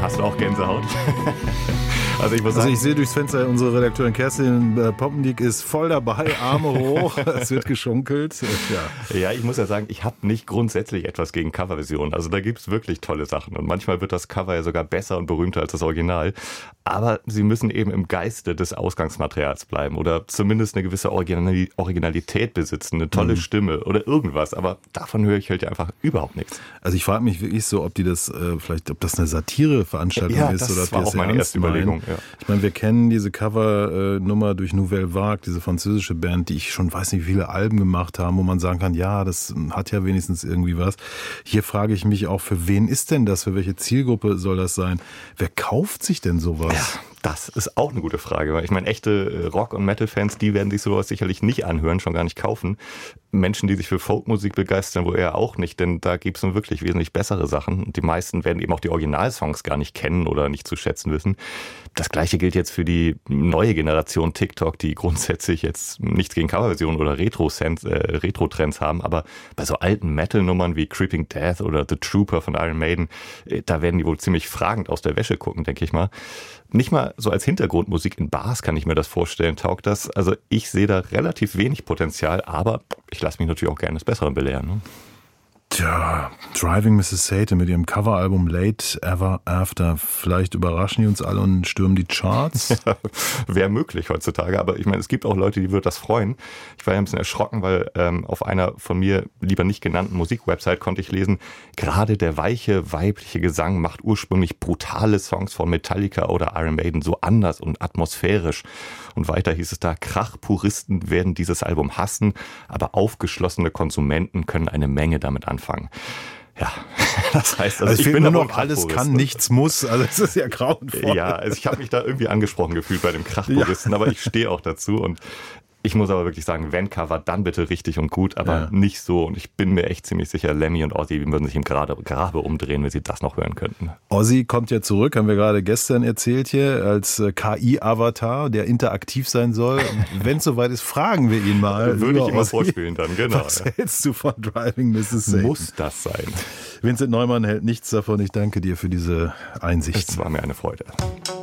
Hast du auch Gänsehaut? Also ich sehe durchs Fenster, unsere Redakteurin Kerstin Poppendiek ist voll dabei, Arme hoch, es wird geschunkelt. Ja, ich muss ja sagen, ich habe nicht grundsätzlich etwas gegen Coverversionen. Also da gibt es wirklich tolle Sachen und manchmal wird das Cover ja sogar besser und berühmter als das Original. Aber sie müssen eben im Geiste des Ausgangsmaterials bleiben oder zumindest eine gewisse Originalität besitzen, eine tolle Stimme oder irgendwas. Aber davon höre ich halt einfach überhaupt nichts. Also ich frage mich wirklich so, ob die das ob das eine Satireveranstaltung ist oder ob war auch meine erste Überlegung. Ja. Ich meine, wir kennen diese Cover-Nummer durch Nouvelle Vague, diese französische Band, die ich schon weiß nicht, wie viele Alben gemacht haben, wo man sagen kann, ja, das hat ja wenigstens irgendwie was. Hier frage ich mich auch, für wen ist denn das? Für welche Zielgruppe soll das sein? Wer kauft sich denn sowas? Ja, das ist auch eine gute Frage. Ich meine, echte Rock- und Metal-Fans, die werden sich sowas sicherlich nicht anhören, schon gar nicht kaufen. Menschen, die sich für Folkmusik begeistern, wohl eher auch nicht, denn da gibt es nun wirklich wesentlich bessere Sachen. Und die meisten werden eben auch die Originalsongs gar nicht kennen oder nicht zu schätzen wissen. Das Gleiche gilt jetzt für die neue Generation TikTok, die grundsätzlich jetzt nichts gegen Coverversionen oder Retro-Trends haben, aber bei so alten Metal-Nummern wie Creeping Death oder The Trooper von Iron Maiden, da werden die wohl ziemlich fragend aus der Wäsche gucken, denke ich mal. Nicht mal so als Hintergrundmusik in Bars kann ich mir das vorstellen, taugt das. Also ich sehe da relativ wenig Potenzial, aber ich lasse mich natürlich auch gerne des Besseren belehren. Ne? Tja, Driving Mrs. Satan mit ihrem Coveralbum Late Ever After. Vielleicht überraschen die uns alle und stürmen die Charts. Ja, wäre möglich heutzutage, aber ich meine, es gibt auch Leute, die würde das freuen. Ich war ja ein bisschen erschrocken, weil auf einer von mir lieber nicht genannten Musikwebsite konnte ich lesen, gerade der weiche weibliche Gesang macht ursprünglich brutale Songs von Metallica oder Iron Maiden so anders und atmosphärisch. Und weiter hieß es da, Krachpuristen werden dieses Album hassen, aber aufgeschlossene Konsumenten können eine Menge damit anfangen. Ja, das heißt, also ich bin nur noch alles kann, nichts muss, also es ist ja grauenvoll. Ja, also ich habe mich da irgendwie angesprochen gefühlt bei dem Krachpuristen, aber ich stehe auch dazu und ich muss aber wirklich sagen, wenn Cover, dann bitte richtig und gut, aber nicht so. Und ich bin mir echt ziemlich sicher, Lemmy und Ozzy würden sich im Grabe umdrehen, wenn sie das noch hören könnten. Ozzy kommt ja zurück, haben wir gerade gestern erzählt hier, als KI-Avatar, der interaktiv sein soll. Wenn es soweit ist, fragen wir ihn mal. Würde ich immer vorspielen dann, genau. Was hältst du von Driving Mrs. Satan? Muss das sein? Vincent Neumann hält nichts davon. Ich danke dir für diese Einsicht. Es war mir eine Freude.